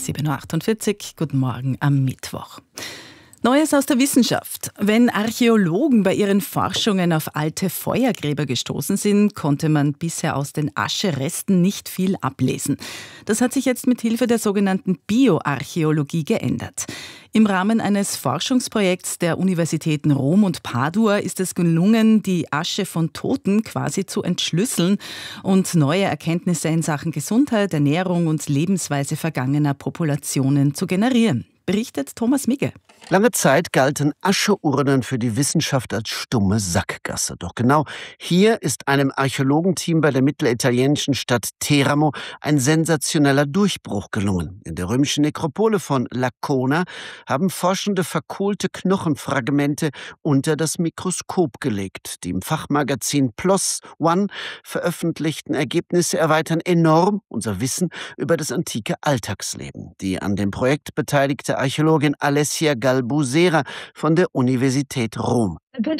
7.48 Uhr, guten Morgen am Mittwoch. Neues aus der Wissenschaft. Wenn Archäologen bei ihren Forschungen auf alte Feuergräber gestoßen sind, konnte man bisher aus den Ascheresten nicht viel ablesen. Das hat sich jetzt mit Hilfe der sogenannten Bioarchäologie geändert. Im Rahmen eines Forschungsprojekts der Universitäten Rom und Padua ist es gelungen, die Asche von Toten quasi zu entschlüsseln und neue Erkenntnisse in Sachen Gesundheit, Ernährung und Lebensweise vergangener Populationen zu generieren. Berichtet Thomas Migge. Lange Zeit galten Ascheurnen für die Wissenschaft als stumme Sackgasse. Doch genau hier ist einem Archäologenteam bei der mittelitalienischen Stadt Teramo ein sensationeller Durchbruch gelungen. In der römischen Nekropole von Lacona haben Forschende verkohlte Knochenfragmente unter das Mikroskop gelegt. Die im Fachmagazin PLOS ONE veröffentlichten Ergebnisse erweitern enorm unser Wissen über das antike Alltagsleben. Die an dem Projekt beteiligte Archäologin Alessia Galbusera von der Universität Rom.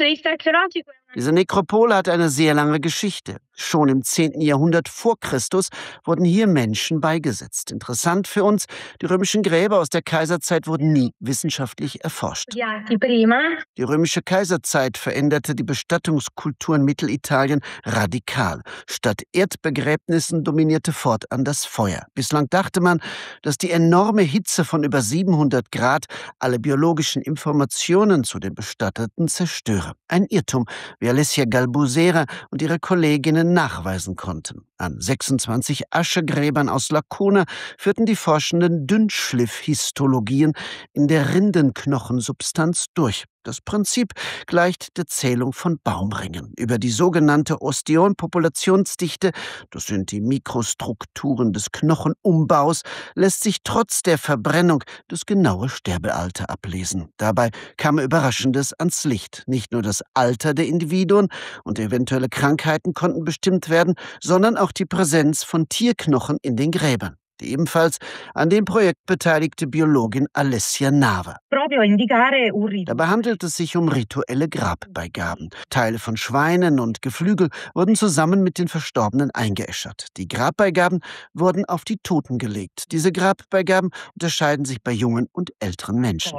Diese Nekropole hat eine sehr lange Geschichte. Schon im 10. Jahrhundert vor Christus wurden hier Menschen beigesetzt. Interessant für uns, die römischen Gräber aus der Kaiserzeit wurden nie wissenschaftlich erforscht. Die römische Kaiserzeit veränderte die Bestattungskultur in Mittelitalien radikal. Statt Erdbegräbnissen dominierte fortan das Feuer. Bislang dachte man, dass die enorme Hitze von über 700 Grad alle biologischen Informationen zu den Bestatteten zerstöre. Ein Irrtum, wie Alessia Galbusera und ihre Kolleginnen nachweisen konnten. An 26 Aschegräbern aus Lacona führten die Forschenden Dünnschliff-Histologien in der Rindenknochensubstanz durch. Das Prinzip gleicht der Zählung von Baumringen. Über die sogenannte Osteon-Populationsdichte, das sind die Mikrostrukturen des Knochenumbaus, lässt sich trotz der Verbrennung das genaue Sterbealter ablesen. Dabei kam Überraschendes ans Licht. Nicht nur das Alter der Individuen und eventuelle Krankheiten konnten bestimmt werden, sondern auch die Präsenz von Tierknochen in den Gräbern. Die ebenfalls an dem Projekt beteiligte Biologin Alessia Nava. Dabei handelt es sich um rituelle Grabbeigaben. Teile von Schweinen und Geflügel wurden zusammen mit den Verstorbenen eingeäschert. Die Grabbeigaben wurden auf die Toten gelegt. Diese Grabbeigaben unterscheiden sich bei jungen und älteren Menschen.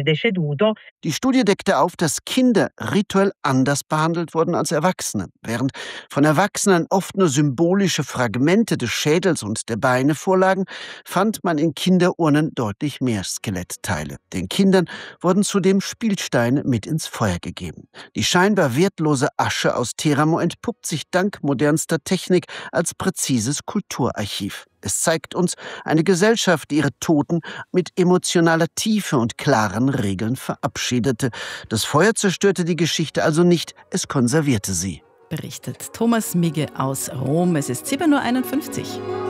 Die Studie deckte auf, dass Kinder rituell anders behandelt wurden als Erwachsene. Während von Erwachsenen oft nur symbolische Fragmente des Schädels und der Beine vorlagen, fand man in Kinderurnen deutlich mehr Skelettteile. Den Kindern wurden zudem Spielsteine mit ins Feuer gegeben. Die scheinbar wertlose Asche aus Teramo entpuppt sich dank modernster Technik als präzises Kulturarchiv. Es zeigt uns eine Gesellschaft, die ihre Toten mit emotionaler Tiefe und klaren Regeln verabschiedete. Das Feuer zerstörte die Geschichte also nicht, es konservierte sie. Berichtet Thomas Migge aus Rom. Es ist 7.51 Uhr.